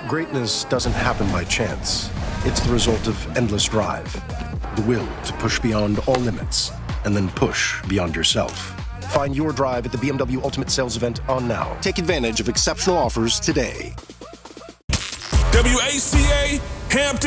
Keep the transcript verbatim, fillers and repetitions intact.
Greatness doesn't happen by chance. It's the result of endless drive, the will to push beyond all limits, and then push beyond yourself. Find your drive at the B M W Ultimate Sales Event on now. Take advantage of exceptional offers today. W A C A, Hampton.